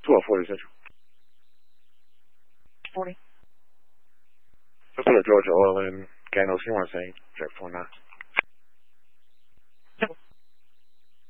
1240 Central. 40. Let's put a Georgia Oil in Gano. You want to say, check 49.